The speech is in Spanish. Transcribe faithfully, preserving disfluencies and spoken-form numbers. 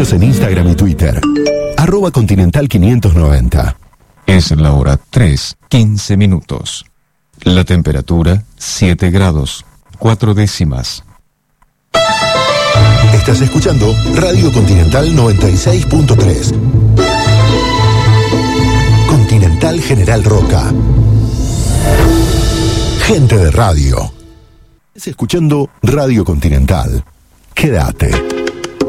Seguinos en Instagram y Twitter. Arroba Continental quinientos noventa. Es la hora tres, quince minutos. La temperatura, siete grados, cuatro décimas. Estás escuchando Radio Continental noventa y seis punto tres. Continental General Roca. Gente de radio. Estás escuchando Radio Continental. Quédate.